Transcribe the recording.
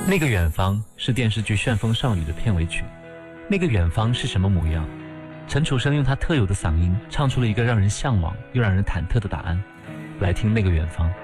那个远方是电视剧《旋风少女》的片尾曲。那个远方是什么模样？陈楚生用他特有的嗓音唱出了一个让人向往又让人忐忑的答案。来听那个远方。